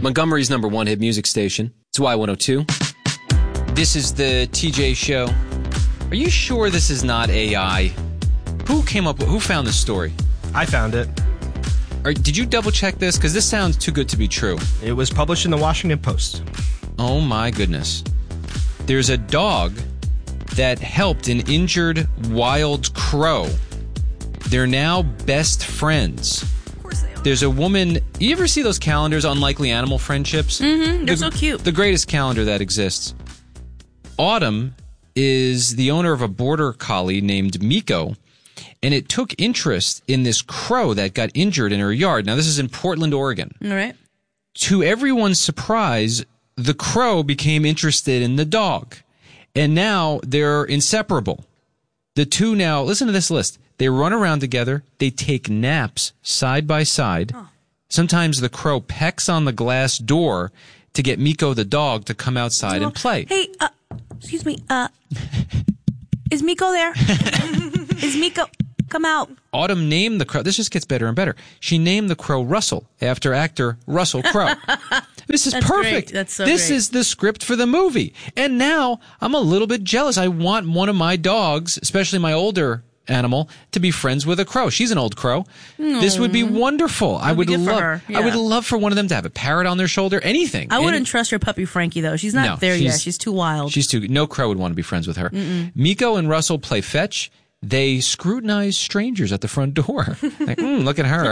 Montgomery's number one hit music station. It's Y102. This is the TJ Show. Are you sure this is not AI? Who found this story? I found it. Did you double check this? Because this sounds too good to be true. It was published in the Washington Post. Oh my goodness. There's a dog that helped an injured wild crow. They're now best friends. Of course they are. There's a woman. You ever see those calendars, Unlikely Animal Friendships? Mm-hmm. They're so cute. The greatest calendar that exists. Autumn is the owner of a border collie named Miko, and it took interest in this crow that got injured in her yard. Now, this is in Portland, Oregon. All right. To everyone's surprise, the crow became interested in the dog, and now they're inseparable. The two now, listen to this list. They run around together. They take naps side by side. Oh. Sometimes the crow pecks on the glass door to get Miko the dog to come outside and play. Hey, excuse me, is Miko there? Is Miko... Come out. Autumn named the crow. This just gets better and better. She named the crow Russell after actor Russell Crowe. This is perfect. Great. That's so This great. is the script for the movie. And now I'm a little bit jealous. I want one of my dogs, especially my older animal, to be friends with a crow. She's an old crow. This would be wonderful. I would love. Yeah. I would love for one of them to have a parrot on their shoulder. Anything. I wouldn't trust your puppy Frankie though. She's not there yet. She's too wild. No crow would want to be friends with her. Miko and Russell play fetch. They scrutinize strangers at the front door. Like, look at her.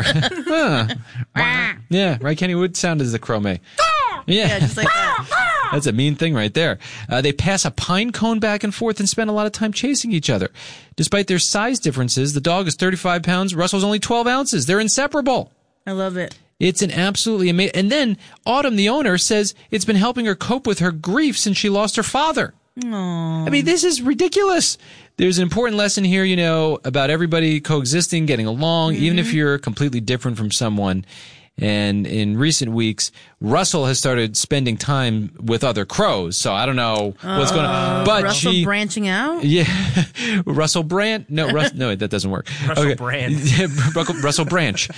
Yeah, right, Kenny? What sound does the crow make? Yeah, just like that. That's a mean thing right there. They pass a pine cone back and forth and spend a lot of time chasing each other. Despite their size differences, the dog is 35 pounds, Russell's only 12 ounces. They're inseparable. I love it. It's an absolutely amazing... And then Autumn, the owner, says it's been helping her cope with her grief since she lost her father. Aww. I mean, this is ridiculous. There's an important lesson here, about everybody coexisting, getting along, even if you're completely different from someone. And in recent weeks, Russell has started spending time with other crows. So I don't know what's going on. But Russell branching out? Yeah. Russell Brand? No, that doesn't work. Russell Brand. Russell Branch.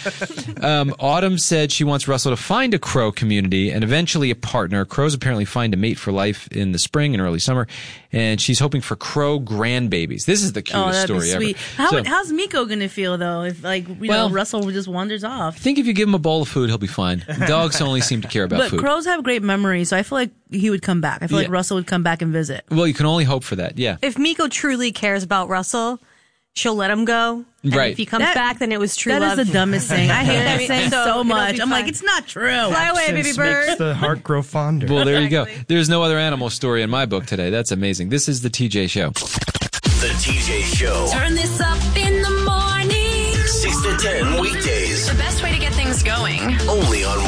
Autumn said she wants Russell to find a crow community and eventually a partner. Crows apparently find a mate for life in the spring and early summer. And she's hoping for crow grandbabies. This is the cutest story sweet. ever. How's Miko going to feel, though, if, Russell just wanders off? I think if you give him a bowl of food, he'll be fine. Dogs only seem to care about food. But crows have great memory, so I feel like he would come back. I feel like Russell would come back and visit. Well, you can only hope for that, yeah. If Miko truly cares about Russell, she'll let him go. And right. if he comes back, then it was true love. That is the dumbest thing. I hate that saying so much. I'm fine. like, it's not true. Fly away, baby bird. Makes the heart grow fonder. Well, there you go. There's no other animal story in my book today. That's amazing. This is the TJ Show. The TJ Show. Turn this up in the morning. 6 to 10 weekdays. The best way to get things going. Only on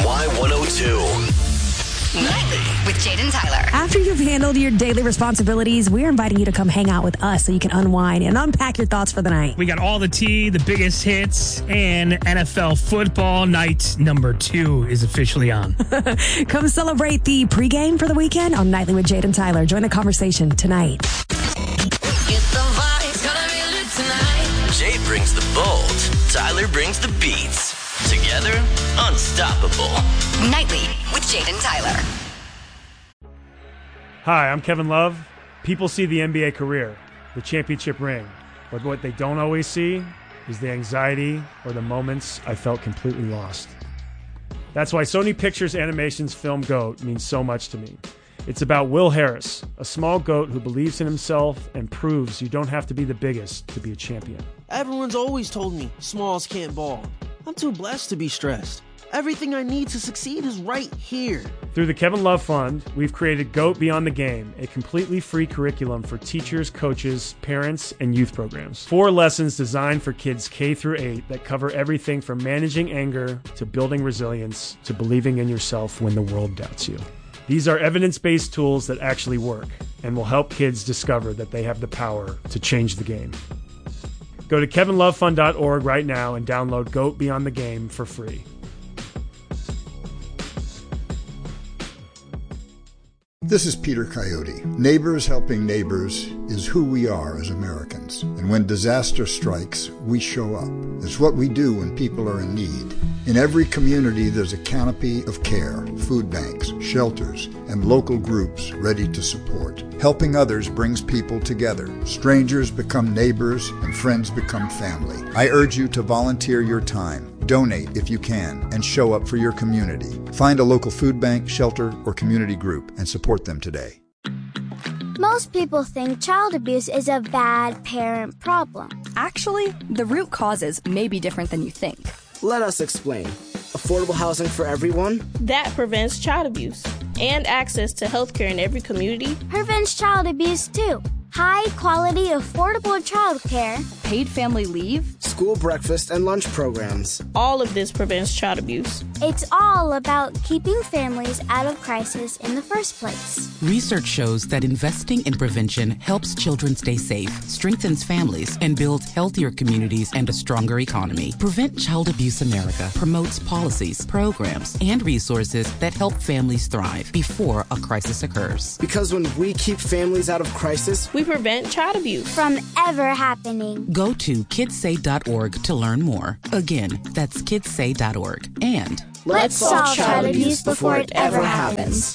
Y102. Nightly with Jaden Tyler. After you've handled your daily responsibilities, we're inviting you to come hang out with us so you can unwind and unpack your thoughts for the night. We got all the tea, the biggest hits, and NFL football night number 2 is officially on. Come celebrate the pregame for the weekend on Nightly with Jaden Tyler. Join the conversation tonight. Get the vibes, gonna be lit tonight. Jay brings the bold. Tyler brings the beats. Together, unstoppable. Nightly with Jaden Tyler. Hi, I'm Kevin Love. People see the NBA career, the championship ring, but what they don't always see is the anxiety or the moments I felt completely lost. That's why Sony Pictures Animation's film GOAT means so much to me. It's about Will Harris, a small goat who believes in himself and proves you don't have to be the biggest to be a champion. Everyone's always told me smalls can't ball. I'm too blessed to be stressed. Everything I need to succeed is right here. Through the Kevin Love Fund, we've created GOAT Beyond the Game, a completely free curriculum for teachers, coaches, parents, and youth programs. 4 lessons designed for kids K through 8 that cover everything from managing anger to building resilience to believing in yourself when the world doubts you. These are evidence-based tools that actually work and will help kids discover that they have the power to change the game. Go to kevinlovefund.org right now and download GOAT Beyond the Game for free. This is Peter Coyote. Neighbors helping neighbors is who we are as Americans. And when disaster strikes, we show up. It's what we do when people are in need. In every community, there's a canopy of care, food banks, shelters, and local groups ready to support. Helping others brings people together. Strangers become neighbors, and friends become family. I urge you to volunteer your time. Donate if you can, and show up for your community. Find a local food bank, shelter, or community group and support them today. Most people think child abuse is a bad parent problem. Actually, the root causes may be different than you think. Let us explain. Affordable housing for everyone? That prevents child abuse. And access to healthcare in every community prevents child abuse too. High quality, affordable childcare, paid family leave, school breakfast and lunch programs. All of this prevents child abuse. It's all about keeping families out of crisis in the first place. Research shows that investing in prevention helps children stay safe, strengthens families, and builds healthier communities and a stronger economy. Prevent Child Abuse America promotes policies, programs, and resources that help families thrive before a crisis occurs. Because when we keep families out of crisis, we prevent child abuse from ever happening. Go to kidssay.org to learn more. Again, that's kidssay.org. And let's solve child abuse before it ever happens.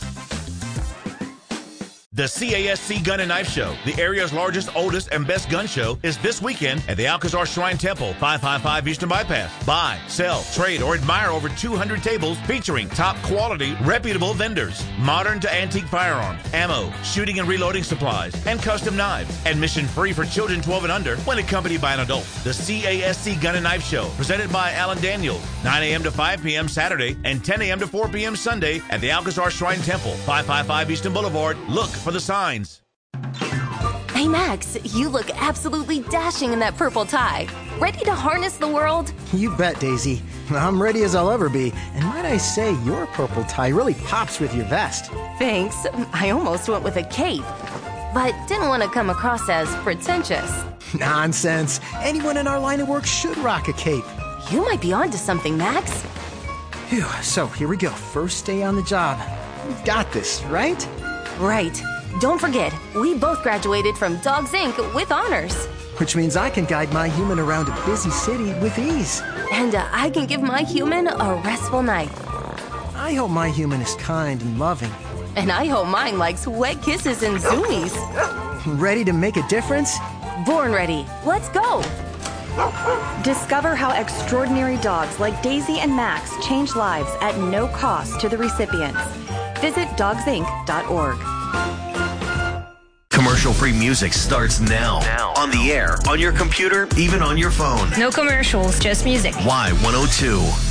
The CASC Gun and Knife Show, the area's largest, oldest, and best gun show, is this weekend at the Alcazar Shrine Temple, 555 Eastern Bypass. Buy, sell, trade, or admire over 200 tables featuring top quality, reputable vendors, modern to antique firearms, ammo, shooting and reloading supplies, and custom knives. Admission free for children 12 and under when accompanied by an adult. The CASC Gun and Knife Show, presented by Alan Daniels, 9 a.m. to 5 p.m. Saturday and 10 a.m. to 4 p.m. Sunday at the Alcazar Shrine Temple, 555 Eastern Boulevard. Look for the signs. Hey Max, you look absolutely dashing in that purple tie. Ready to harness the world? You bet, Daisy. I'm ready as I'll ever be. And might I say, your purple tie really pops with your vest. Thanks. I almost went with a cape, but didn't want to come across as pretentious. Nonsense. Anyone in our line of work should rock a cape. You might be onto something, Max. Phew, so here we go. First day on the job. We've got this, right? Right. Don't forget, we both graduated from Dogs Inc. with honors. Which means I can guide my human around a busy city with ease. And I can give my human a restful night. I hope my human is kind and loving. And I hope mine likes wet kisses and zoomies. Ready to make a difference? Born ready. Let's go. Discover how extraordinary dogs like Daisy and Max change lives at no cost to the recipients. Visit dogsinc.org. Commercial-free music starts now. On the air, on your computer, even on your phone. No commercials, just music. Y102.